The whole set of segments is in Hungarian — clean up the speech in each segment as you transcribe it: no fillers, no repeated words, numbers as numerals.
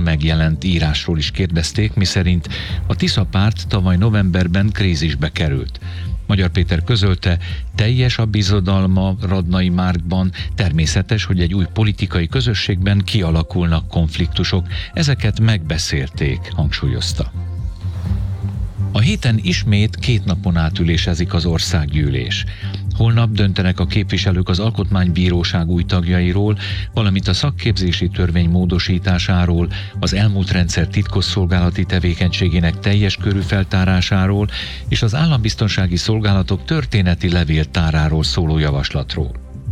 megjelent írásról is kérdezték, miszerint a Tisza párt tavaly novemberben krízisbe került. Magyar Péter közölte, teljes a bizodalma Radnai Márkban, természetes, hogy egy új politikai közösségben kialakulnak konfliktusok, ezeket megbeszélték, hangsúlyozta. A héten ismét 2 napon át ülésezik az országgyűlés. Holnap döntenek a képviselők az Alkotmánybíróság új tagjairól, valamint a szakképzési törvény módosításáról, az elmúlt rendszer titkosszolgálati tevékenységének teljes körű feltárásáról és az állambiztonsági szolgálatok történeti levéltáráról szóló javaslatról.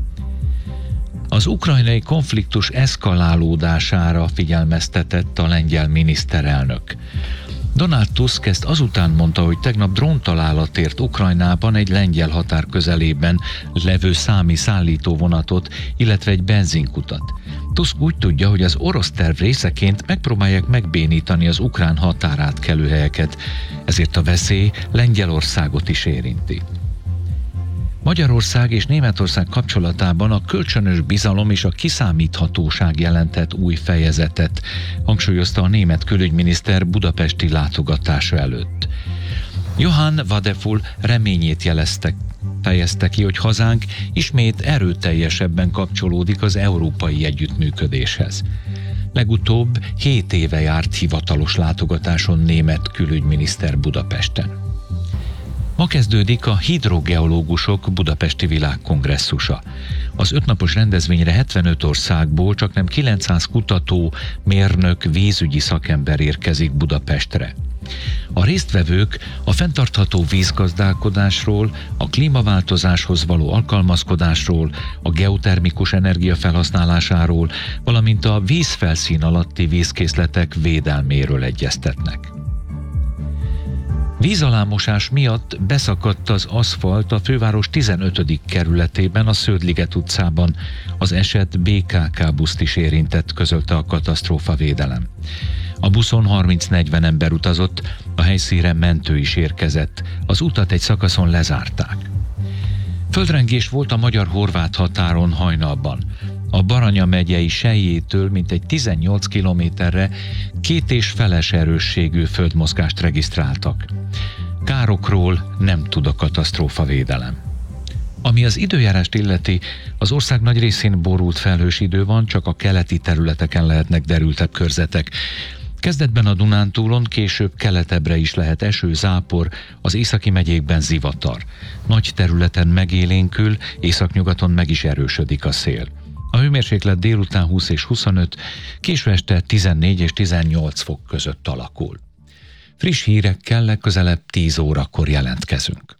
Az ukrajnai konfliktus eszkalálódására figyelmeztetett a lengyel miniszterelnök. Donald Tusk ezt azután mondta, hogy tegnap dróntalálat ért Ukrajnában egy lengyel határ közelében levő számi szállítóvonatot, illetve egy benzinkutat. Tusk úgy tudja, hogy az orosz terv részeként megpróbálják megbénítani az ukrán határátkelőhelyeket, ezért a veszély Lengyelországot is érinti. Magyarország és Németország kapcsolatában a kölcsönös bizalom és a kiszámíthatóság jelentett új fejezetet, hangsúlyozta a német külügyminiszter budapesti látogatása előtt. Johann Wadefull reményét fejezte ki, hogy hazánk ismét erőteljesebben kapcsolódik az európai együttműködéshez. Legutóbb 7 éve járt hivatalos látogatáson német külügyminiszter Budapesten. Ma kezdődik a hidrogeológusok budapesti világkongresszusa. Az 5 napos rendezvényre 75 országból csaknem 900 kutató, mérnök, vízügyi szakember érkezik Budapestre. A résztvevők a fenntartható vízgazdálkodásról, a klímaváltozáshoz való alkalmazkodásról, a geotermikus energia felhasználásáról, valamint a vízfelszín alatti vízkészletek védelméről egyeztetnek. Vízalámosás miatt beszakadt az aszfalt a főváros 15. kerületében, a Szöldliget utcában. Az eset BKK buszt is érintett, közölte a katasztrófavédelem. A buszon 30-40 ember utazott, a helyszínre mentő is érkezett. Az utat egy szakaszon lezárták. Földrengés volt a magyar-horvát határon hajnalban. A Baranya megyei Selyétől mintegy 18 kilométerre 2,5 erősségű földmozgást regisztráltak. Károkról nem tud a katasztrófavédelem. Ami az időjárást illeti, az ország nagy részén borult felhős idő van, csak a keleti területeken lehetnek derültebb körzetek. Kezdetben a Dunántúlon, később keletebbre is lehet eső, zápor, az északi megyékben zivatar. Nagy területen megélénkül, északnyugaton meg is erősödik a szél. A hőmérséklet délután 20 és 25, késő este 14 és 18 fok között alakul. Friss hírekkel legközelebb 10 órakor jelentkezünk.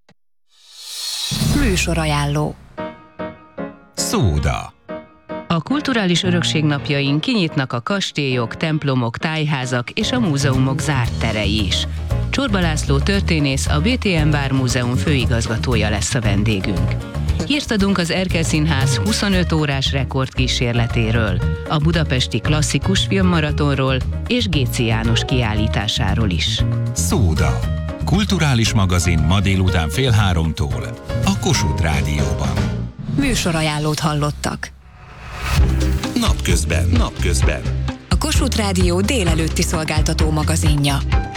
Műsorajánló. Szóda. A kulturális örökség napjain kinyitnak a kastélyok, templomok, tájházak és a múzeumok zárt terei is. Csorba László történész, a BTM Bár Múzeum főigazgatója lesz a vendégünk. Hírt adunk az Erkel Színház 25 órás rekordkísérletéről, a budapesti klasszikus filmmaratonról és Géczy János kiállításáról is. Szóda. Kulturális magazin ma délután 14:30 a Kossuth Rádióban. Műsorajánlót hallottak. Napközben. A Kossuth Rádió délelőtti szolgáltató magazinja.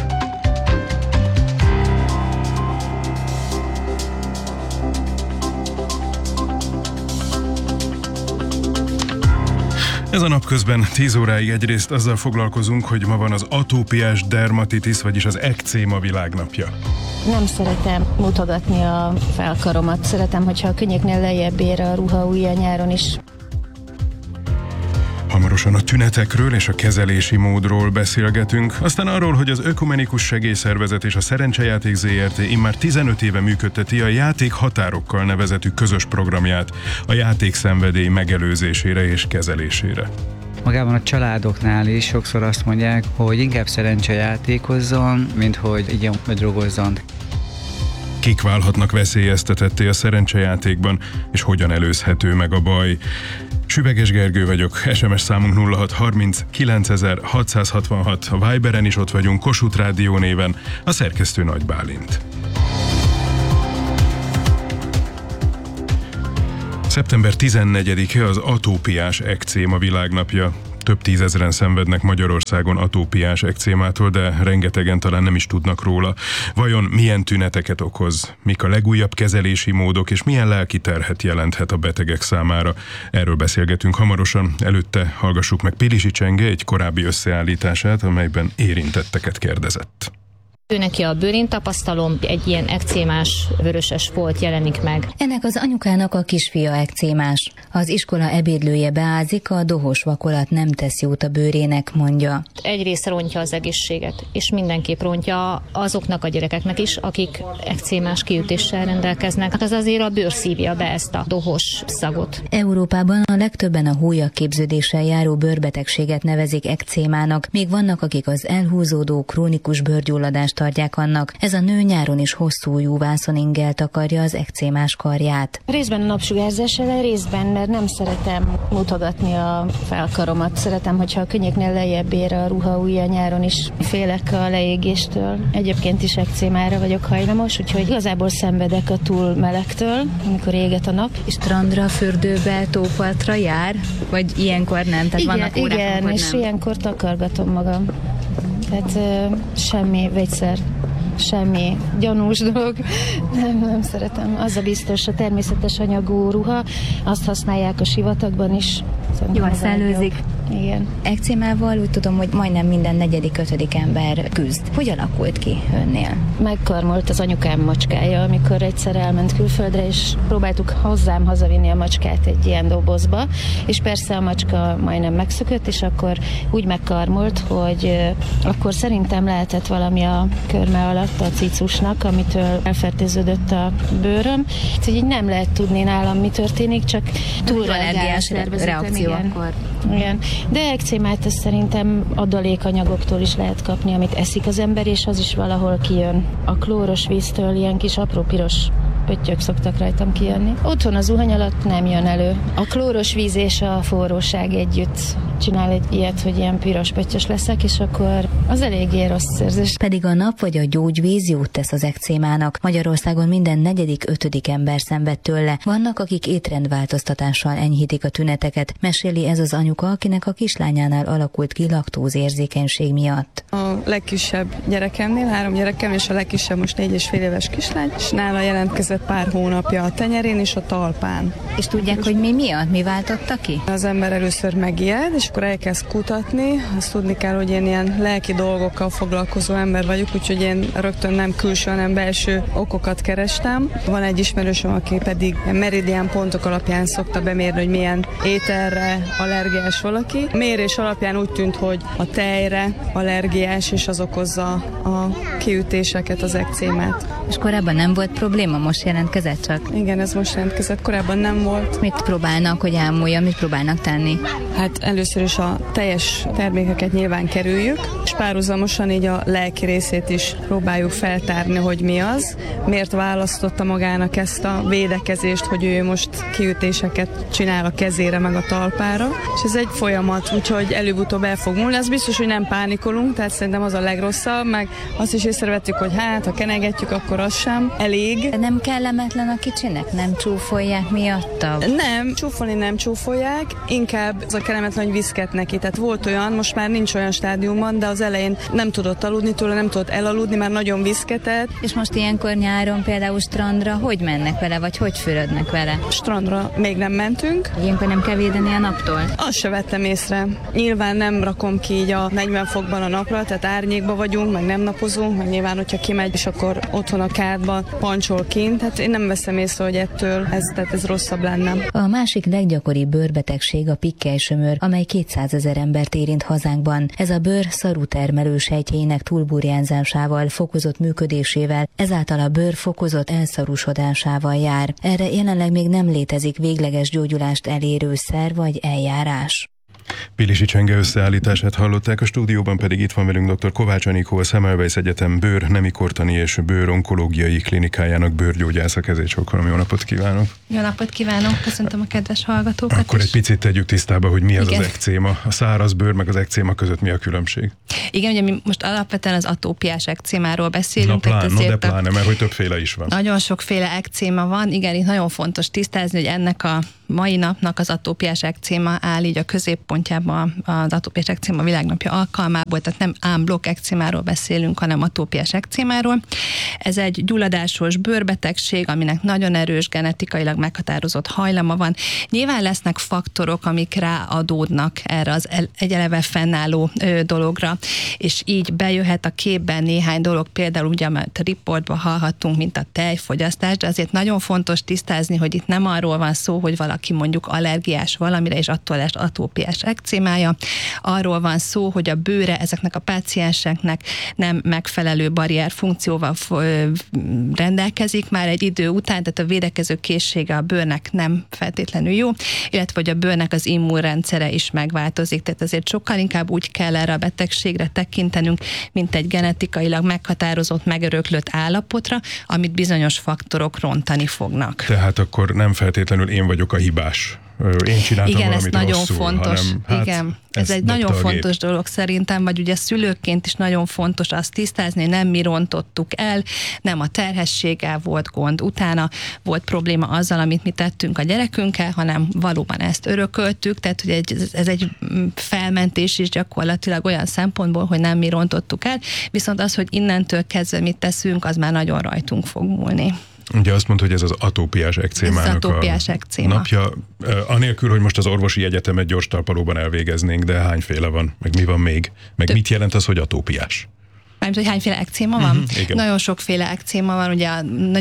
Ez a napközben 10 óráig egyrészt azzal foglalkozunk, hogy ma van az atópiás dermatitis, vagyis az ekcéma világnapja. Nem szeretem mutogatni a felkaromat. Szeretem, hogyha a könnyeknél lejjebb ér a ruhaujja nyáron is. Hamarosan a tünetekről és a kezelési módról beszélgetünk, aztán arról, hogy az Ökumenikus Segélyszervezet és a Szerencsejáték Zrt. Immár 15 éve működteti a Játék határokkal nevezetű közös programját a játékszenvedély megelőzésére és kezelésére. Magában a családoknál is sokszor azt mondják, hogy inkább szerencsejátékozzon, mint hogy igyon vagy drogozzon. Kik válhatnak veszélyeztetetté a szerencsejátékban, és hogyan előzhető meg a baj? Süveges Gergő vagyok, SMS számunk 0630 9666, a Viberen is ott vagyunk, Kossuth Rádió néven, a szerkesztő Nagy Bálint. Szeptember 14-e az atópiás ekcéma világnapja. Több tízezren szenvednek Magyarországon atópiás ekcémától, de rengetegen talán nem is tudnak róla. Vajon milyen tüneteket okoz? Mik a legújabb kezelési módok, és milyen lelki terhet jelenthet a betegek számára? Erről beszélgetünk hamarosan. Előtte hallgassuk meg Pilisi Csenge egy korábbi összeállítását, amelyben érintetteket kérdezett. Őneki a bőrén tapasztalom, egy ilyen ekcémás, vöröses folt jelenik meg. Ennek az anyukának a kisfia ekcémás. Az iskola ebédlője beázik, a dohos vakolat nem tesz jót a bőrének, mondja. Egyrészt rontja az egészséget, és mindenképp rontja azoknak a gyerekeknek is, akik ekcémás kiütéssel rendelkeznek. Hát az azért a bőr szívja be ezt a dohos szagot. Európában a legtöbben a hólyakképződéssel járó bőrbetegséget nevezik ekcémának, még vannak, akik az elhúzódó krónikus bőrgyulladást tartják annak. Ez a nő nyáron is hosszú júvászoninggel takarja az ekcémás karját. Részben a napsugárzás ellen, részben, mert nem szeretem mutogatni a felkaromat. Szeretem, hogyha a könnyeknél lejjebb ér a ruhaujja, nyáron is félek a leégéstől. Egyébként is ekcémára vagyok hajlamos, úgyhogy igazából szenvedek a túl melegtől, amikor éget a nap. És strandra, fürdőbe, tópartra jár? Vagy ilyenkor nem? Tehát vannak órák, igen, és nem. Ilyenkor takargatom magam. Tehát semmi vegyszer, semmi gyanús dolog. Nem szeretem. Az a biztos, a természetes anyagú ruha, azt használják a sivatagban is. Jól szellőzik. Igen. Ekcémával úgy tudom, hogy majdnem minden 4.-5. ember küzd. Hogy alakult ki önnél? Megkarmolt az anyukám macskája, amikor egyszer elment külföldre, és próbáltuk hozzám hazavinni a macskát egy ilyen dobozba, és persze a macska majdnem megszökött, és akkor úgy megkarmolt, hogy akkor szerintem lehetett valami a körme alatt a cicusnak, amitől elfertőződött a bőröm. Úgyhogy így nem lehet tudni nálam, mi történik, csak túlreagálás reakció akkor. Igen. De ekcémát ezt szerintem adalékanyagoktól is lehet kapni, amit eszik az ember, és az is valahol kijön. A klóros víztől ilyen kis apró piros pöttyök szoktak rajtam kijönni. Otthon az zuhany alatt nem jön elő. A klóros víz és a forróság együtt csinál egy ilyet, hogy ilyen piros pöttyös leszek, és akkor az eléggé rossz érzés. Pedig a nap vagy a gyógyvíz jót tesz az ekcémának. Magyarországon minden 4.-5. ember szenved tőle. Vannak, akik étrendváltoztatással enyhítik a tüneteket. Meséli ez az anyuka, akinek a kislányánál alakult ki laktózérzékenység miatt. A legkisebb gyerekemnél, 3 gyerekem, és a legkisebb most 4,5 éves kislány, és nála jelentkezett pár hónapja a tenyerén és a talpán. És tudják, hogy mi miatt? Mi váltotta ki? Az ember először megijed, és akkor elkezd kutatni. Azt tudni kell, hogy én ilyen lelki dolgokkal foglalkozó ember vagyok, úgyhogy én rögtön nem külső, hanem belső okokat kerestem. Van egy ismerősöm, aki pedig meridián pontok alapján szokta bemérni, hogy milyen ételre allergiás valaki. Mérés alapján úgy tűnt, hogy a tejre allergiás, és az okozza a kiütéseket, az ekcémát. És korábban nem volt probléma, most jelentkezett csak? Igen, ez most jelentkezett, korábban nem volt. Mit próbálnak, hogy elmúlja, mit próbálnak tenni? Hát először is a teljes termékeket nyilván kerüljük, és párhuzamosan így a lelki részét is próbáljuk feltárni, hogy mi az, miért választotta magának ezt a védekezést, hogy ő most kiütéseket csinál a kezére meg a talpára, és ez egy folyamat, úgyhogy előbb-utóbb el fog múlni. Ez biztos, hogy nem pánikolunk, tehát szerintem az a legrosszabb, meg azt is észrevettük, hogy hát, ha kenegetjük, akkor az sem elég. De nem kellemetlen a kicsinek? Nem csúfolják miatta? Nem, csúfolni nem csúfolják, inkább az a kellemetlen, hogy viszket neki. Tehát volt olyan, most már nincs olyan stádiumban, de az elején nem tudott aludni tőle, nem tudott elaludni, már nagyon viszketett. És most ilyenkor nyáron például strandra hogy mennek vele, vagy hogy fürödnek vele? Strandra még nem mentünk. Ilyenkor nem kell védeni a naptól? Azt se vettem észre. Nyilván nem rakom ki így a 40 fokban a napra, tehát árnyékba vagyunk, meg nem napozunk, meg nyilván, hogyha kimegy, és akkor otthon a kádban pancsol kint, hát én nem veszem észre, hogy ettől ez rosszabb lenne. A másik leggyakoribb bőrbetegség a pikkely-sömör, amely 200 000 embert érint hazánkban. Ez a bőr szarútermelő sejtjeinek túlburjánzásával, fokozott működésével, ezáltal a bőr fokozott elszarúsodásával jár. Erre jelenleg még nem létezik végleges gyógyulást elérő szer vagy eljárás. Pilisi Csenge összeállítását hallották, a stúdióban pedig itt van velünk dr. Kovács Anikó, a Semmelweis Egyetem bőr, nemikortani és bőronkológiai klinikájának bőrgyógyásza. Kezét csókolom, jó napot kívánok! Jó napot kívánok, köszöntöm a kedves hallgatókat. Akkor is. egy picit tegyük tisztába, hogy mi az az ekcéma. A száraz bőr meg az ekcéma között mi a különbség? Igen, ugye mi most alapvetően az atópiás ekcémáról beszélünk. De pláne, mert hogy többféle is van. Nagyon sokféle ekcéma van, igen, itt nagyon fontos tisztázni, hogy ennek a mai napnak az atópiás ekcéma áll így a középpontjában az atópiás ekcéma világnapja alkalmából, tehát nem ámblokk ekcémáról beszélünk, hanem atópiás ekcémáról. Ez egy gyulladásos bőrbetegség, aminek nagyon erős genetikailag meghatározott hajlama van. Nyilván lesznek faktorok, amik ráadódnak erre az egy eleve fennálló dologra, és így bejöhet a képben néhány dolog, például ugye, amit a riportban hallhattunk, mint a tejfogyasztás, de azért nagyon fontos tisztázni, hogy itt nem arról van szó, hogy valaki mondjuk allergiás valamire, és attól lesz atópiás ekcémája. Arról van szó, hogy a bőre ezeknek a pácienseknek nem megfelelő barrier funkcióval rendelkezik már egy idő után, tehát a védekező készsége a bőrnek nem feltétlenül jó, illetve hogy a bőrnek az immunrendszere is megváltozik, tehát azért sokkal inkább úgy kell erre a betegségre tekintenünk, mint egy genetikailag meghatározott, megöröklött állapotra, amit bizonyos faktorok rontani fognak. Tehát akkor nem feltétlenül én vagyok a hibás. Én csináltam igen, valamit ez nagyon rosszul, fontos. hanem, Igen, ez egy nagyon fontos dolog szerintem, vagy ugye szülőként is nagyon fontos azt tisztázni, hogy nem mi rontottuk el, nem a terhességgel volt gond, utána volt probléma azzal, amit mi tettünk a gyerekünkkel, hanem valóban ezt örököltük, tehát hogy ez egy felmentés is gyakorlatilag olyan szempontból, hogy nem mi rontottuk el, viszont az, hogy innentől kezdve mit teszünk, az már nagyon rajtunk fog múlni. Ugye azt mondta, hogy ez az atópiás ekcémának a napja. Anélkül, hogy most az orvosi egyetemet gyors talpalóban elvégeznénk, de hányféle van, meg mi van még? Meg mit jelent az, hogy atópiás? Mármint, hogy hányféle ekcéma van? Igen. Nagyon sokféle ekcéma van, ugye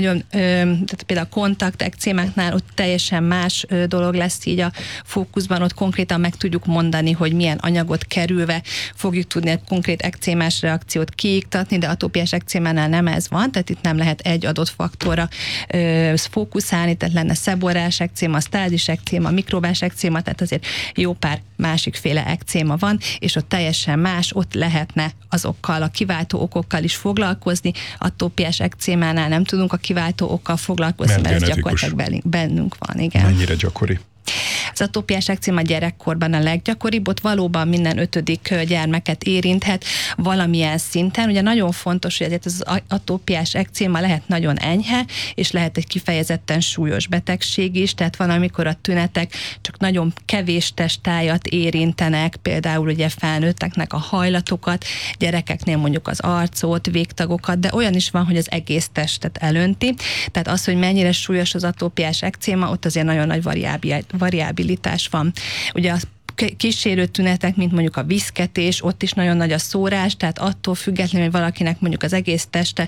tehát például a kontakt ekcémáknál ott teljesen más dolog lesz így a fókuszban, ott konkrétan meg tudjuk mondani, hogy milyen anyagot kerülve fogjuk tudni egy konkrét ekcémás reakciót kiiktatni, de atópiás ekcémánál nem ez van, tehát itt nem lehet egy adott faktorra fókuszálni, tehát lenne szeborrás ekcéma, sztázis ekcéma, mikrobás ekcéma, tehát azért jó pár másikféle ekcéma van, és ott teljesen más, ott lehetne azokkal a kiváltó okokkal is foglalkozni. Atópiás ekcémánál nem tudunk a kiváltó okkal foglalkozni, mert ez gyakorlatilag bennünk van. Igen. Mennyire gyakori? Az atópiás ekcéma gyerekkorban a leggyakoribb, ott valóban minden 5. gyermeket érinthet valamilyen szinten. Ugye nagyon fontos, hogy ezért az atópiás ekcéma lehet nagyon enyhe, és lehet egy kifejezetten súlyos betegség is, tehát van, amikor a tünetek csak nagyon kevés testtájat érintenek, például ugye felnőtteknek a hajlatokat, gyerekeknél mondjuk az arcot, végtagokat, de olyan is van, hogy az egész testet elönti. Tehát az, hogy mennyire súlyos az atópiás ekcéma, ott azért nagyon nagy variabilitás van. Ugye a kísérő tünetek, mint mondjuk a viszketés, ott is nagyon nagy a szórás, tehát attól függetlenül, hogy valakinek mondjuk az egész teste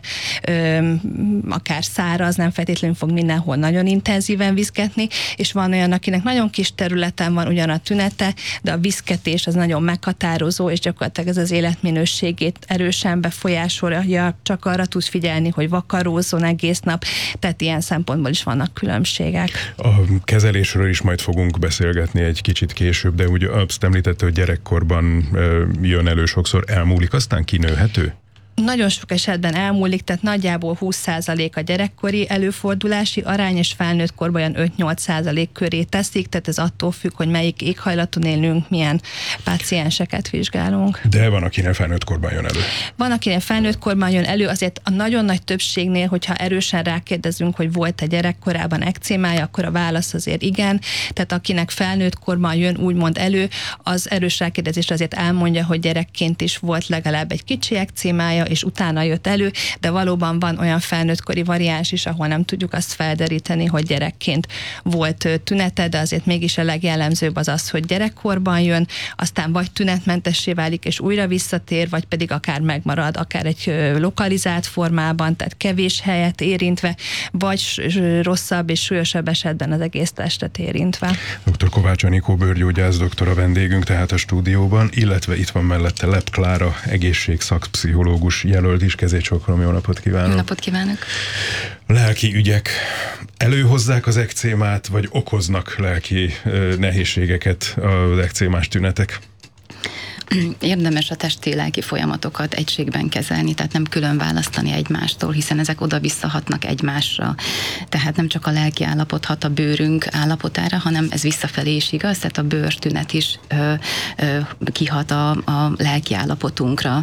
akár száraz, nem feltétlenül fog mindenhol nagyon intenzíven viszketni, és van olyan, akinek nagyon kis területen van ugyan a tünete, de a viszketés az nagyon meghatározó, és gyakorlatilag ez az életminőségét erősen befolyásolja, csak arra tud figyelni, hogy vakarózzon egész nap, tehát ilyen szempontból is vannak különbségek. A kezelésről is majd fogunk beszélgetni egy kicsit később, de ugye azt említette, hogy gyerekkorban jön elő sokszor, elmúlik, aztán kinőhető? Nagyon sok esetben elmúlik, tehát nagyjából 20% a gyerekkori előfordulási arány, és felnőtt korban olyan 5-8% köré teszik, tehát ez attól függ, hogy melyik éghajlaton élünk, milyen pácienseket vizsgálunk. De van, akinek felnőtt korban jön elő. Van, akinek felnőtt korban jön elő, azért a nagyon nagy többségnél, hogyha erősen rákérdezünk, hogy volt-e gyerekkorában ekcémája, akkor a válasz azért igen, tehát akinek felnőtt korban jön úgymond elő, az erős rákérdezés azért elmondja, hogy gyerekként is volt legalább egy kicsi ekcémája, és utána jött elő, de valóban van olyan felnőttkori variáns is, ahol nem tudjuk azt felderíteni, hogy gyerekként volt tünete, de azért mégis a legjellemzőbb az, hogy gyerekkorban jön, aztán vagy tünetmentessé válik, és újra visszatér, vagy pedig akár megmarad, akár egy lokalizált formában, tehát kevés helyet érintve, vagy rosszabb és súlyosabb esetben az egész testet érintve. Dr. Kovács Anikó bőrgyógyász doktor a vendégünk tehát a stúdióban, illetve itt van mellette Lepp Klára, egészségszakpszichológus jelölt is, kezét csókolom, jó napot kívánok! Jó napot kívánok! Lelki ügyek előhozzák az ekcémát, vagy okoznak lelki nehézségeket az ekcémás tünetek? érdemes a testi-lelki folyamatokat egységben kezelni, tehát nem külön választani egymástól, hiszen ezek oda-vissza hatnak egymásra. Tehát nem csak a lelki állapot hat a bőrünk állapotára, hanem ez visszafelé is igaz, tehát a bőrtünet is kihat a lelki állapotunkra.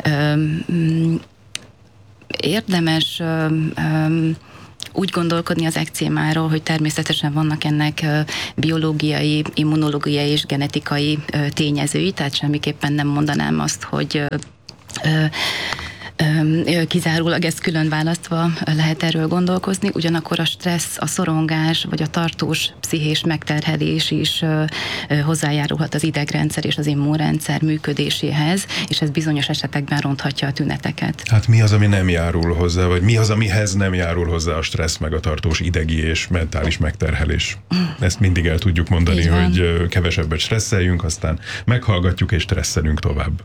Érdemes úgy gondolkodni az ekcémáról, hogy természetesen vannak ennek biológiai, immunológiai és genetikai tényezői, tehát semmiképpen nem mondanám azt, hogy kizárólag ezt külön választva lehet erről gondolkozni, ugyanakkor a stressz, a szorongás vagy a tartós pszichés megterhelés is hozzájárulhat az idegrendszer és az immunrendszer működéséhez, és ez bizonyos esetekben ronthatja a tüneteket. Hát mi az, ami nem járul hozzá, vagy mi az, amihez nem járul hozzá a stressz, meg a tartós idegi és mentális megterhelés? Ezt mindig el tudjuk mondani, hogy kevesebbet stresszeljünk, aztán meghallgatjuk és stresszelünk tovább.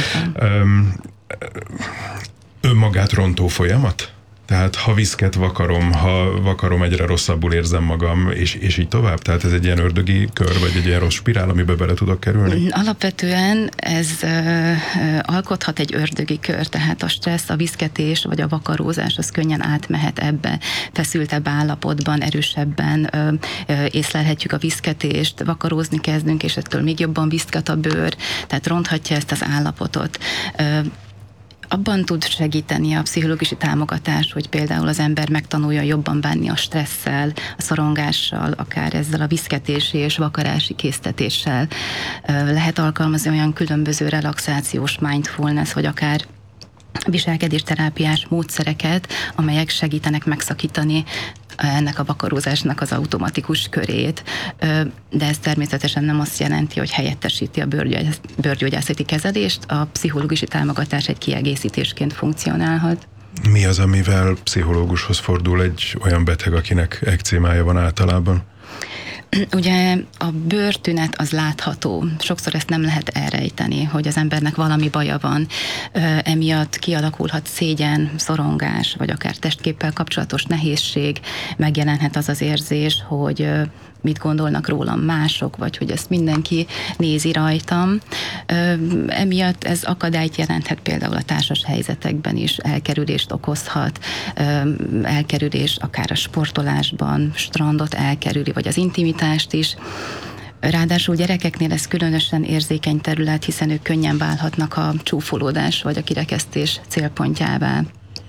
Önmagát rontó folyamat? Tehát ha viszket vakarom, ha vakarom, egyre rosszabbul érzem magam, és így tovább? Tehát ez egy ilyen ördögi kör, vagy egy ilyen rossz spirál, amiben bele tudok kerülni? Alapvetően ez alkothat egy ördögi kör, tehát a stressz, a viszketés, vagy a vakarózás, az könnyen átmehet ebbe. Feszültebb állapotban, erősebben észlelhetjük a viszketést, vakarózni kezdünk, és ettől még jobban viszket a bőr, tehát ronthatja ezt az állapotot. Abban tud segíteni a pszichológusi támogatás, hogy például az ember megtanulja jobban bánni a stresszel, a szorongással, akár ezzel a viszketési és vakarási késztetéssel. Lehet alkalmazni olyan különböző relaxációs mindfulness, vagy akár viselkedésterápiás módszereket, amelyek segítenek megszakítani ennek a vakarózásnak az automatikus körét, de ez természetesen nem azt jelenti, hogy helyettesíti a bőrgyógyászati kezelést, a pszichológusi támogatás egy kiegészítésként funkcionálhat. Mi az, amivel pszichológushoz fordul egy olyan beteg, akinek ekcémája van általában? Ugye a bőrtünet az látható. Sokszor ezt nem lehet elrejteni, hogy az embernek valami baja van. Emiatt kialakulhat szégyen, szorongás, vagy akár testképpel kapcsolatos nehézség. Megjelenhet az az érzés, hogy mit gondolnak rólam mások, vagy hogy ezt mindenki nézi rajtam. Emiatt ez akadályt jelenthet például a társas helyzetekben is, elkerülést okozhat, elkerülés akár a sportolásban, strandot elkerüli, vagy az intimitást is. Ráadásul gyerekeknél ez különösen érzékeny terület, hiszen ők könnyen válhatnak a csúfolódás vagy a kirekesztés célpontjává.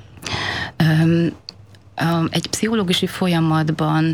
Egy pszichológusi folyamatban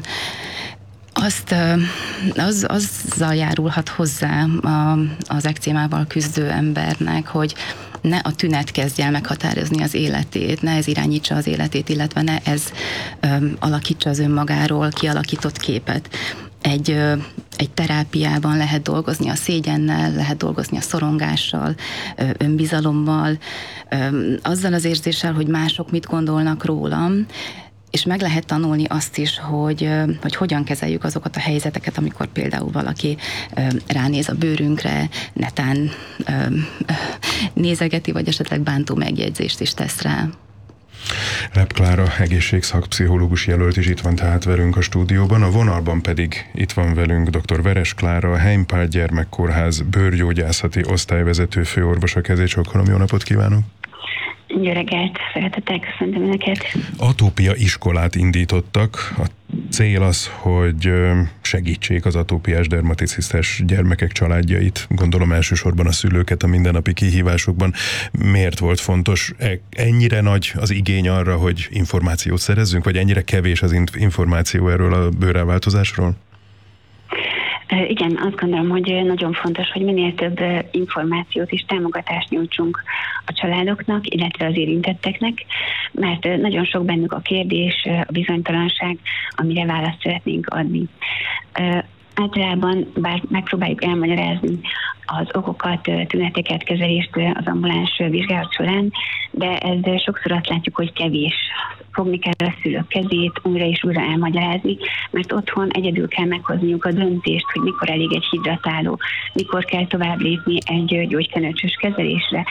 azzal járulhat hozzá az ekcémával küzdő embernek, hogy ne a tünet kezdje el meghatározni az életét, ne ez irányítsa az életét, illetve ne ez alakítsa az önmagáról kialakított képet. Egy terápiában lehet dolgozni a szégyennel, lehet dolgozni a szorongással, önbizalommal, azzal az érzéssel, hogy mások mit gondolnak rólam, és meg lehet tanulni azt is, hogy hogyan kezeljük azokat a helyzeteket, amikor például valaki ránéz a bőrünkre, netán nézegeti, vagy esetleg bántó megjegyzést is tesz rá. Repp Klára egészségszakpszichológus jelölt is itt van tehát velünk a stúdióban, a vonalban pedig itt van velünk dr. Veres Klára, a Heimpál Gyermekkórház bőrgyógyászati osztályvezető főorvosa. Kezét csókolom, jó napot kívánok! Jó reggelt, szeretettel köszöntöm Önöket. Atópia iskolát indítottak. A cél az, hogy segítsék az atópiás dermatitiszes gyermekek családjait, gondolom elsősorban a szülőket a mindennapi kihívásokban. Miért volt fontos ennyire nagy az igény arra, hogy információt szerezzünk, vagy ennyire kevés az információ erről a bőrelváltozásról? Igen, azt gondolom, hogy nagyon fontos, hogy minél több információt és támogatást nyújtsunk a családoknak, illetve az érintetteknek, mert nagyon sok bennük a kérdés, a bizonytalanság, amire választ szeretnénk adni. Általában, bár megpróbáljuk elmagyarázni az okokat, tüneteket, kezelést az ambuláns vizsgálat során, de ez sokszor azt látjuk, hogy kevés. Fogni kell a szülők kezét, újra és újra elmagyarázni, mert otthon egyedül kell meghozniuk a döntést, hogy mikor elég egy hidratáló, mikor kell tovább lépni egy gyógykenőcsös kezelésre.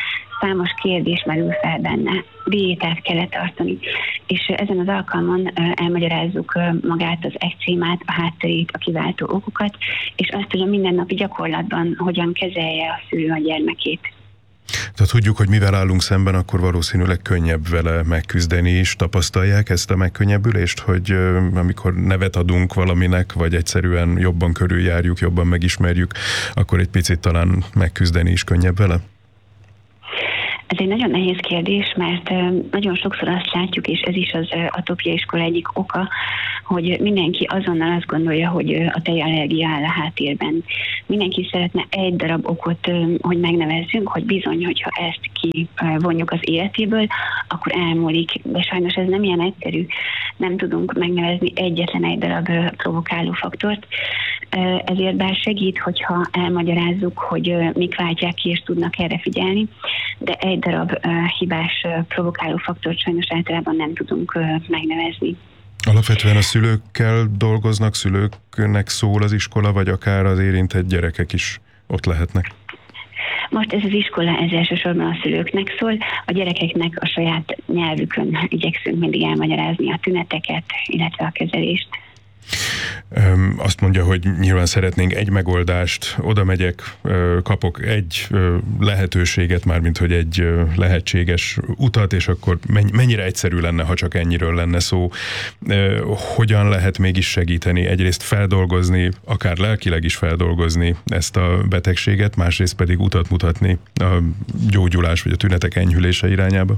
számos kérdés merül fel benne. Diétát kellett tartani, és ezen az alkalmon elmagyarázzuk magát az ekcémát, a hátterét, a kiváltó okokat, és azt, hogy a mindennapi gyakorlatban hogyan kezelje a szülő a gyermekét. Tehát tudjuk, hogy mivel állunk szemben, akkor valószínűleg könnyebb vele megküzdeni is. Tapasztalják ezt a megkönnyebbülést, hogy amikor nevet adunk valaminek, vagy egyszerűen jobban körüljárjuk, jobban megismerjük, akkor egy picit talán megküzdeni is könnyebb vele? Ez egy nagyon nehéz kérdés, mert nagyon sokszor azt látjuk, és ez is az atópia iskola egyik oka, hogy mindenki azonnal azt gondolja, hogy a tejallergia áll a háttérben. Mindenki szeretne egy darab okot, hogy megnevezzünk, hogy bizony, hogyha ezt kivonjuk az életéből, akkor elmúlik. De sajnos ez nem ilyen egyszerű. Nem tudunk megnevezni egyetlen egy darab provokáló faktort. Ezért bár segít, hogyha elmagyarázzuk, hogy mik váltják ki, és tudnak erre figyelni, de egy darab hibás provokáló faktort sajnos általában nem tudunk megnevezni. Alapvetően a szülőkkel dolgoznak, szülőknek szól az iskola, vagy akár az érintett gyerekek is ott lehetnek? Most ez az iskola, ez elsősorban a szülőknek szól, a gyerekeknek a saját nyelvükön igyekszünk mindig elmagyarázni a tüneteket, illetve a kezelést. Azt mondja, hogy nyilván szeretnénk egy megoldást, oda megyek, kapok egy lehetőséget, mármint hogy egy lehetséges utat, és akkor mennyire egyszerű lenne, ha csak ennyiről lenne szó. Hogyan lehet mégis segíteni? Egyrészt feldolgozni, akár lelkileg is feldolgozni ezt a betegséget, másrészt pedig utat mutatni a gyógyulás vagy a tünetek enyhülése irányába?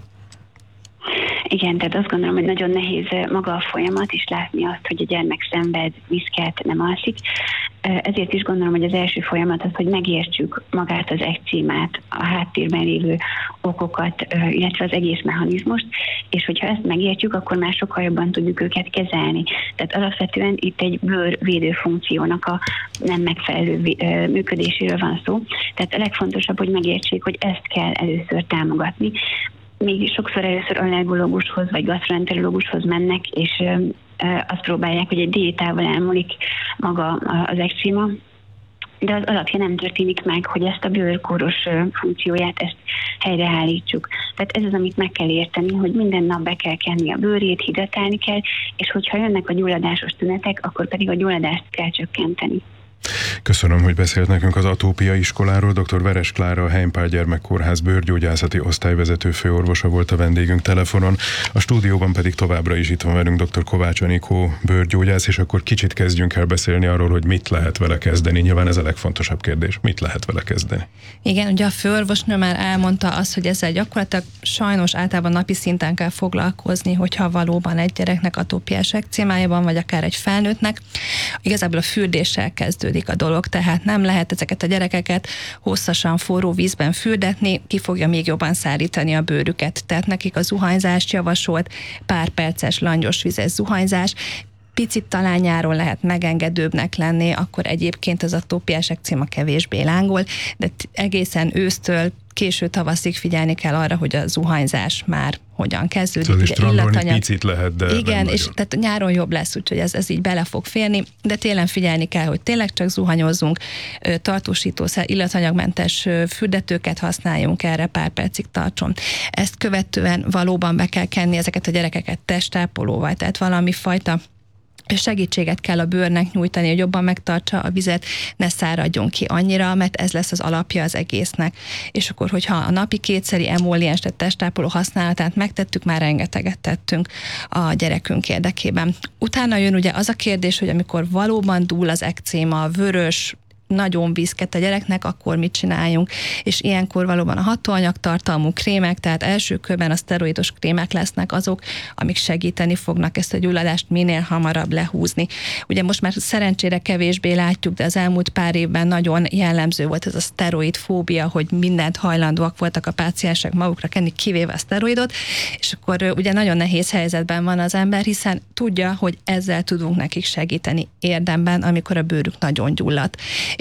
Igen, tehát azt gondolom, hogy nagyon nehéz maga a folyamat, és látni azt, hogy a gyermek szenved, viszket, nem alszik. Ezért is gondolom, hogy az első folyamat az, hogy megértsük magát az ekcémát, a háttérben lévő okokat, illetve az egész mechanizmust, és hogyha ezt megértjük, akkor már sokkal jobban tudjuk őket kezelni. Tehát alapvetően itt egy bőrvédő funkciónak a nem megfelelő működéséről van szó. Tehát a legfontosabb, hogy megértsék, hogy ezt kell először támogatni. Még sokszor először allergológushoz vagy gastroenterológushoz mennek, és azt próbálják, hogy egy diétával elmúlik maga az ekcéma, de az alapja nem történik meg, hogy ezt a bőrkóros funkcióját, ezt helyreállítsuk. Tehát ez az, amit meg kell érteni, hogy minden nap be kell kenni a bőrét, hidratálni kell, és hogyha jönnek a gyulladásos tünetek, akkor pedig a gyulladást kell csökkenteni. Köszönöm, hogy beszélt nekünk az Atópia iskoláról. Dr. Veres Klára, a Heim Pál Gyermekkórház bőrgyógyászati osztályvezető főorvosa volt a vendégünk telefonon. A stúdióban pedig továbbra is itt van velünk dr. Kovács Anikó bőrgyógyász, és akkor kicsit kezdjünk el beszélni arról, hogy mit lehet vele kezdeni. Nyilván ez a legfontosabb kérdés. Mit lehet vele kezdeni? Igen, ugye a főorvosnő már elmondta azt, hogy ezzel gyakorlatilag sajnos általában napi szinten kell foglalkozni, hogyha valóban egy gyereknek atópiás ekcémája van, vagy akár egy felnőttnek. Igazából a fürdéssel kezdődik a dolog, tehát nem lehet ezeket a gyerekeket hosszasan forró vízben fürdetni, ki fogja még jobban szárítani a bőrüket. Tehát nekik a zuhanyzást javasolt, pár perces langyos vizes zuhanyzás, picit talán nyáron lehet megengedőbbnek lenni, akkor egyébként az atópiás ekcéma kevésbé lángol, de egészen ősztől késő tavaszig figyelni kell arra, hogy a zuhanyzás már hogyan kezdődik. Szóval strandolni picit lehet, de igen, és tehát nyáron jobb lesz, úgyhogy ez így bele fog férni, de télen figyelni kell, hogy tényleg csak zuhanyozzunk, tartósítószer, illatanyagmentes fürdetőket használjunk, erre pár percig tartson. Ezt követően valóban be kell kenni ezeket a gyerekeket testápolóval, tehát valami fajta segítséget kell a bőrnek nyújtani, hogy jobban megtartsa a vizet, ne száradjon ki annyira, mert ez lesz az alapja az egésznek. És akkor, hogyha a napi kétszeri emóliens, tehát testápoló használatát megtettük, már rengeteget tettünk a gyerekünk érdekében. Utána jön ugye az a kérdés, hogy amikor valóban dúl az ekcéma, vörös, nagyon viszket a gyereknek, akkor mit csináljunk? És ilyenkor valóban a hatóanyagtartalmú krémek, tehát első körben a szteroidos krémek lesznek azok, amik segíteni fognak ezt a gyulladást minél hamarabb lehúzni. Ugye most már szerencsére kevésbé látjuk, de az elmúlt pár évben nagyon jellemző volt ez a szteroid fóbia, hogy mindent hajlandóak voltak a páciensek magukra kenni, kivéve a szteroidot, és akkor ugye nagyon nehéz helyzetben van az ember, hiszen tudja, hogy ezzel tudunk nekik segíteni érdemben, amikor a bőrük nagyon gyulladt.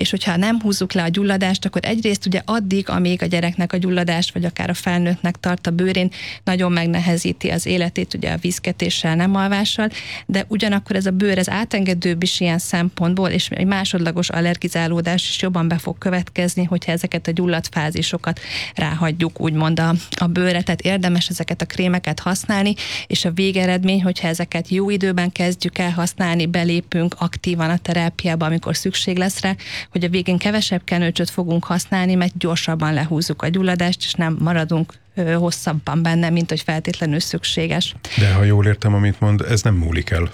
és hogyha nem húzzuk le a gyulladást, akkor egyrészt ugye addig, amíg a gyereknek a gyulladás, vagy akár a felnőttnek tart a bőrén, nagyon megnehezíti az életét, ugye a vízketéssel, nem alvással, de ugyanakkor ez a bőr, ez átengedőbb is ilyen szempontból, és egy másodlagos allergizálódás is jobban be fog következni, hogyha ezeket a gyulladt fázisokat ráhagyjuk, úgymond a bőrre, tehát érdemes ezeket a krémeket használni, és a végeredmény, hogyha ezeket jó időben kezdjük el használni, belépünk aktívan a terápiába, amikor szükség lesz rá, hogy a végén kevesebb kenőcsöt fogunk használni, mert gyorsabban lehúzzuk a gyulladást, és nem maradunk hosszabban benne, mint hogy feltétlenül szükséges. De ha jól értem, amit mond, ez nem múlik el.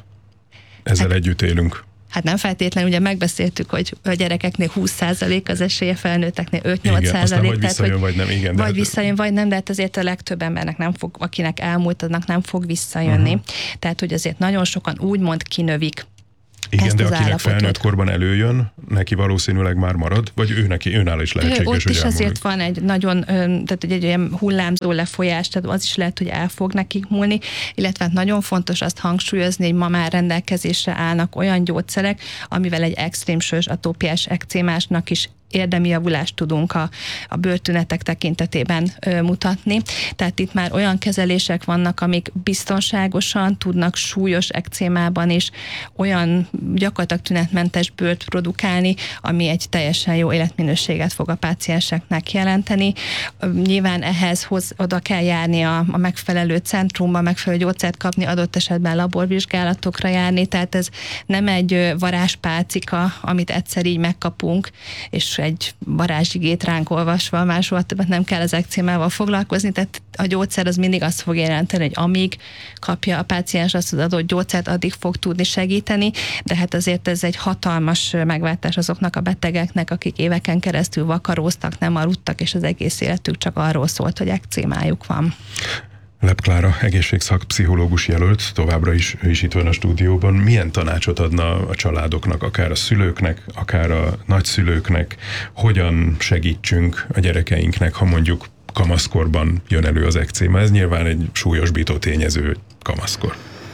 Ezzel együtt élünk. Hát nem feltétlenül, ugye megbeszéltük, hogy a gyerekeknél 20% az esélye, felnőtteknél 5-8%. Igen, aztán vagy visszajön, vagy nem. Igen, vagy visszajön, vagy nem, de hát azért a legtöbb embernek nem fog, akinek elmúlt, annak nem fog visszajönni. Tehát, hogy azért nagyon sokan úgymond kinövik. Igen, de akinek felnőtt korban előjön, neki valószínűleg már marad, vagy őnála is lehetséges, hogy elmúlik. Ott is azért van egy nagyon, tehát egy olyan hullámzó lefolyás, tehát az is lehet, hogy el fog nekik múlni, illetve hát nagyon fontos azt hangsúlyozni, hogy ma már rendelkezésre állnak olyan gyógyszerek, amivel egy extrém sős atópiás ekcémásnak is érdemi javulást tudunk a bőrtünetek tekintetében mutatni. Tehát itt már olyan kezelések vannak, amik biztonságosan tudnak súlyos ekcémában is olyan gyakorlatilag tünetmentes bőrt produkálni, ami egy teljesen jó életminőséget fog a pácienseknek jelenteni. Nyilván ehhez oda kell járni a megfelelő centrumba, megfelelő gyógyszert kapni, adott esetben laborvizsgálatokra járni, tehát ez nem egy varázspálcika, amit egyszer így megkapunk, és egy varázsigét ránk olvasva, máshol többet nem kell az ekcémával foglalkozni, tehát a gyógyszer az mindig azt fog jelenteni, hogy amíg kapja a páciens azt az adott gyógyszert, addig fog tudni segíteni, de hát azért ez egy hatalmas megváltás azoknak a betegeknek, akik éveken keresztül vakaróztak, nem aludtak, és az egész életük csak arról szólt, hogy ekcémájuk van. Lepp Klára, egészségszakpszichológus jelölt, továbbra is ő is itt van a stúdióban. Milyen tanácsot adna a családoknak, akár a szülőknek, akár a nagyszülőknek, hogyan segítsünk a gyerekeinknek, ha mondjuk kamaszkorban jön elő az ekcéma? Ez nyilván egy súlyosbító tényező kamaszkor.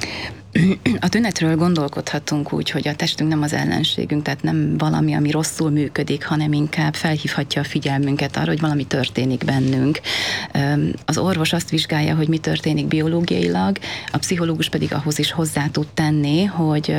A tünetről gondolkodhatunk úgy, hogy a testünk nem az ellenségünk, tehát nem valami, ami rosszul működik, hanem inkább felhívhatja a figyelmünket arra, hogy valami történik bennünk. Az orvos azt vizsgálja, hogy mi történik biológiailag, a pszichológus pedig ahhoz is hozzá tud tenni, hogy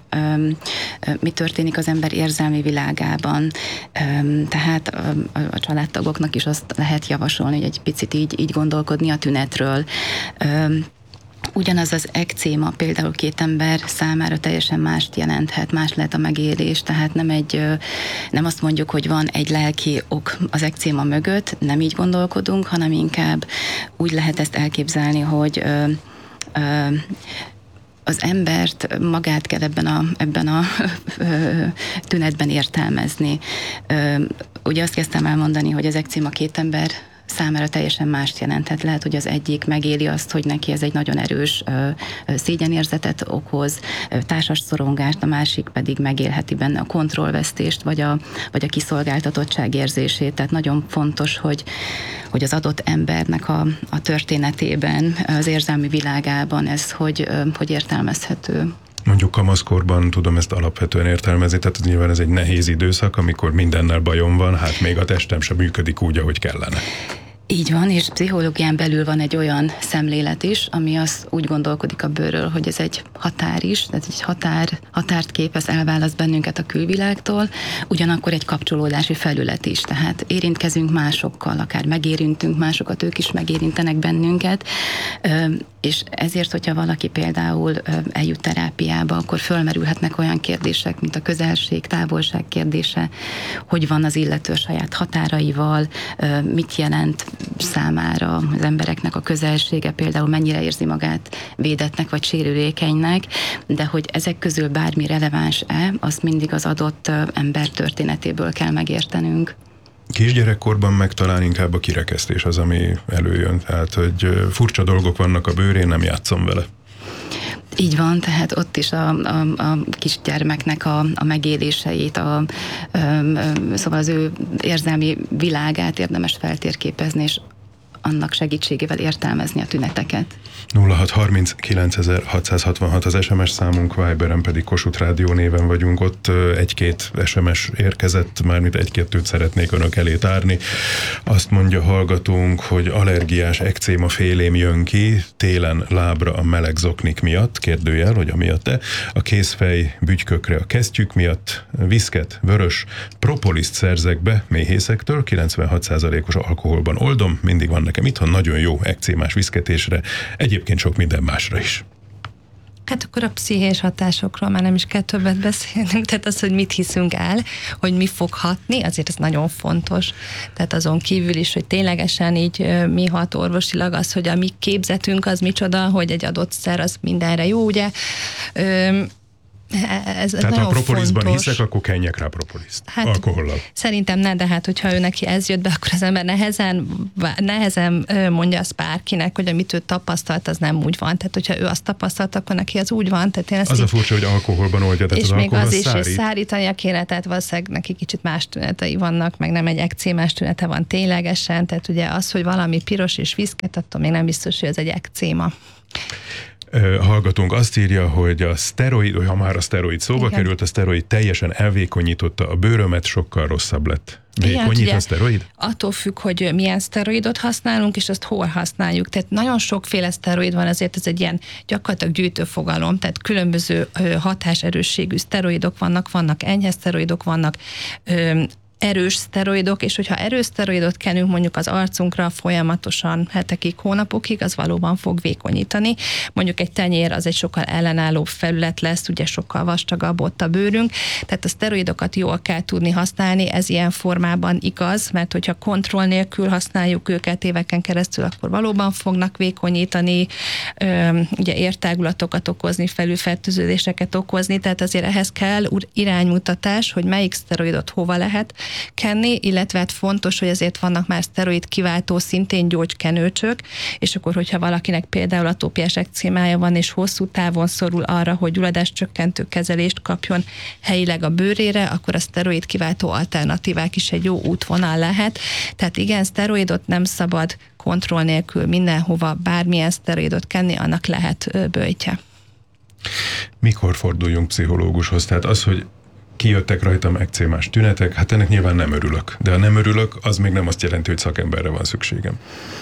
mi történik az ember érzelmi világában. Tehát a családtagoknak is azt lehet javasolni, hogy egy picit így gondolkodni a tünetről. Ugyanaz az ekcéma például két ember számára teljesen mást jelenthet, más lehet a megélés, tehát nem azt mondjuk, hogy van egy lelki ok az ekcéma mögött, nem így gondolkodunk, hanem inkább úgy lehet ezt elképzelni, hogy az embert magát kell ebben a tünetben értelmezni. Ugye azt kezdtem elmondani, hogy az ekcéma két ember számára teljesen mást jelenthet. Lehet, hogy az egyik megéli azt, hogy neki ez egy nagyon erős szégyenérzetet okoz, társas szorongást, a másik pedig megélheti benne a kontrollvesztést, vagy a kiszolgáltatottság érzését. Tehát nagyon fontos, hogy az adott embernek a történetében, az érzelmi világában ez hogy értelmezhető. Mondjuk kamaszkorban tudom ezt alapvetően értelmezni, tehát nyilván ez egy nehéz időszak, amikor mindennel bajom van, hát még a testem sem működik úgy, ahogy kellene. Így van, és pszichológián belül van egy olyan szemlélet is, ami azt úgy gondolkodik a bőrről, hogy ez egy határ is, tehát egy határt képez, elválaszt bennünket a külvilágtól, ugyanakkor egy kapcsolódási felület is, tehát érintkezünk másokkal, akár megérintünk másokat, ők is megérintenek bennünket, és ezért, hogyha valaki például eljut terápiába, akkor fölmerülhetnek olyan kérdések, mint a közelség, távolság kérdése, hogy van az illető saját határaival, mit jelent számára az embereknek a közelsége, például mennyire érzi magát védettnek vagy sérülékenynek, de hogy ezek közül bármi releváns-e, azt mindig az adott ember történetéből kell megértenünk. Kisgyerekkorban meg talán inkább a kirekesztés az, ami előjön. Tehát, hogy furcsa dolgok vannak a bőrén, nem játszom vele. Így van, tehát ott is a kisgyermeknek a megéléseit, szóval az ő érzelmi világát érdemes feltérképezni, és annak segítségével értelmezni a tüneteket. 0630 9666 az SMS számunk, Viberen pedig Kossuth Rádió néven vagyunk. Ott egy-két SMS érkezett, mármint egy-kettőt szeretnék önök elé tárni. Azt mondja hallgatónk, hogy allergiás ekcéma félém jön ki télen lábra a meleg zoknik miatt, kérdőjel, hogy amiatt-e, a kézfej bütykökre a kesztyűk miatt, viszket, vörös, propoliszt szerzek be méhészektől, 96%-os alkoholban oldom, mindig van nekem itthon, nagyon jó ekcémás viszketésre, egyébként sok minden másra is. Hát akkor a pszichés hatásokról már nem is kell többet beszélnünk, tehát az, hogy mit hiszünk el, hogy mi fog hatni, azért ez nagyon fontos. Tehát azon kívül is, hogy ténylegesen így mi hat orvosilag, az, hogy a mi képzetünk az micsoda, hogy egy adott szer az mindenre jó, ugye? Ez tehát ha a propolisban fontos. hiszek, akkor kenjek rá propoliszt. Hát, alkohollal. Szerintem nem, de hát hogyha ő neki ez jött be, akkor az ember nehezen mondja azt bárkinek, hogy amit ő tapasztalt, az nem úgy van. Tehát hogyha ő azt tapasztalt, akkor neki az úgy van. Tehát az a furcsa, hogy alkoholban oldja, tehát és az még alkohol az szárít. És szárítania kéne, tehát valószínűleg neki kicsit más tünetei vannak, meg nem egy ekcémás tünete van ténylegesen, tehát ugye az, hogy valami piros és viszket, attól még nem biztos, hogy ez egy ekcéma. Hallgatónk azt írja, hogy a szteroid, ha már a szteroid szóba került, a szteroid teljesen elvékonyította a bőrömet, sokkal rosszabb lett. Vékonyít a szteroid? Attól függ, hogy milyen szteroidot használunk, és azt hol használjuk. Tehát nagyon sokféle szteroid van, ezért ez egy ilyen gyakorlatilag gyűjtőfogalom, tehát különböző hatáserősségű szteroidok vannak enyhe szteroidok, vannak erős szteroidok, és hogyha erős szteroidot kenünk mondjuk az arcunkra folyamatosan hetekig, hónapokig, az valóban fog vékonyítani. Mondjuk egy tenyér az egy sokkal ellenállóbb felület lesz, ugye sokkal vastagabb ott a bőrünk, tehát a szteroidokat jól kell tudni használni, ez ilyen formában igaz, mert hogyha kontroll nélkül használjuk őket éveken keresztül, akkor valóban fognak vékonyítani, ugye értágulatokat okozni, felülfertőződéseket okozni, tehát azért ehhez kell iránymutatás, hogy melyik szteroidot hova lehet kenni, illetve hát fontos, hogy azért vannak már szteroid kiváltó, szintén gyógykenőcsök, és akkor, hogyha valakinek például atópiás ekcémája van, és hosszú távon szorul arra, hogy gyulladáscsökkentő kezelést kapjon helyileg a bőrére, akkor a szteroid kiváltó alternatívák is egy jó útvonal lehet. Tehát igen, szteroidot nem szabad kontroll nélkül mindenhova, bármilyen szteroidot kenni, annak lehet böjtje. Mikor forduljunk pszichológushoz? Tehát az, hogy kijöttek rajtam ekcémás tünetek, hát ennek nyilván nem örülök. De ha nem örülök, az még nem azt jelenti, hogy szakemberre van szükségem.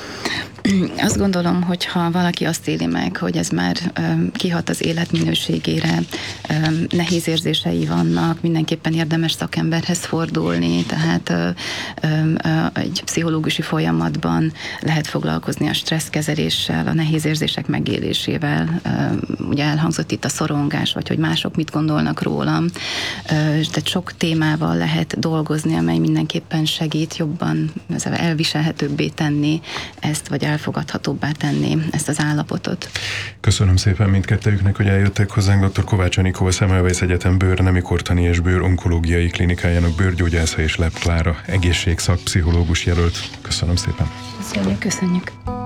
Azt gondolom, hogy ha valaki azt éli meg, hogy ez már kihat az életminőségére, nehéz érzései vannak, mindenképpen érdemes szakemberhez fordulni, tehát egy pszichológusi folyamatban lehet foglalkozni a stresszkezeléssel, a nehéz érzések megélésével, ugye elhangzott itt a szorongás, vagy hogy mások mit gondolnak rólam, tehát sok témával lehet dolgozni, amely mindenképpen segít jobban elviselhetőbbé tenni ezt, vagy elfogadhatóbbá tenni ezt az állapotot. Köszönöm szépen mindkettőjüknek, hogy eljöttek hozzánk. Dr. Kovács Anikó, a Semmelweis Egyetem bőr-nemikortani és bőr-onkológiai klinikájának bőrgyógyásza és Lepp Klára egészségszakpszichológus jelölt. Köszönöm szépen. Köszönjük.